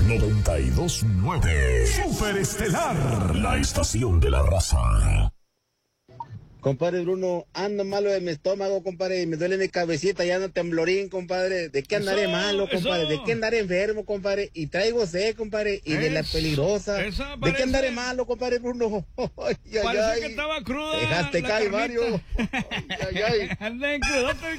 92.9 Super Estelar, la estación de la raza. Compadre Bruno, ando malo de mi estómago, compadre, me duele mi cabecita, ya ando temblorín, compadre. ¿De qué andaré malo, compadre? ¿De qué andaré enfermo, compadre? Y traigo sed, compadre, y de la peligrosa. ¿De qué andaré malo, compadre Bruno? Parece que estaba cruda. Dejaste caer, Mario. Anda en crudote el